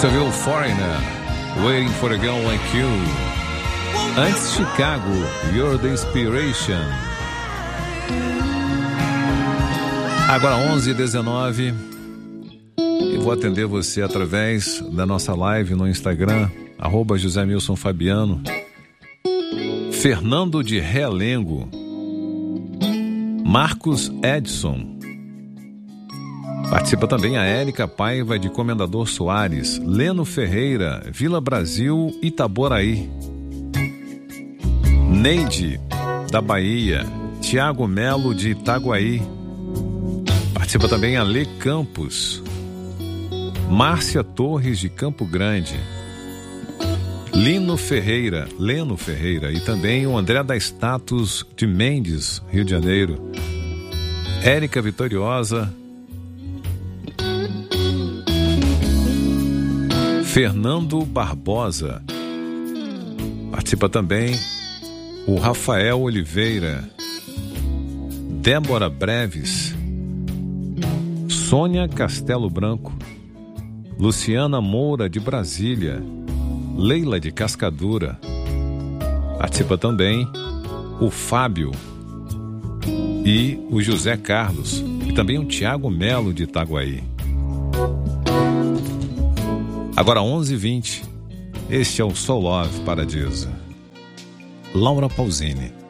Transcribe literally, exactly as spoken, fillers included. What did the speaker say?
Você viu o Foreigner, Waiting for a Girl Like You. Antes, Chicago, You're the Inspiration. Agora onze e dezenove. E vou atender você através da nossa live no Instagram, arroba José Milson Fabiano. Fernando de Realengo, Marcos Edson. Participa também a Érica Paiva de Comendador Soares, Leno Ferreira, Vila Brasil, Itaboraí. Neide, da Bahia, Tiago Melo de Itaguaí. Participa também a Lê Campos, Márcia Torres de Campo Grande, Lino Ferreira, Leno Ferreira e também o André da Status de Mendes, Rio de Janeiro. Érica Vitoriosa, Fernando Barbosa. Participa também o Rafael Oliveira, Débora Breves, Sônia Castelo Branco, Luciana Moura de Brasília, Leila de Cascadura. Participa também o Fábio e o José Carlos e também o Tiago Melo de Itaguaí. Agora onze e vinte, este é o Soul Love Paradiso. Laura Pausini.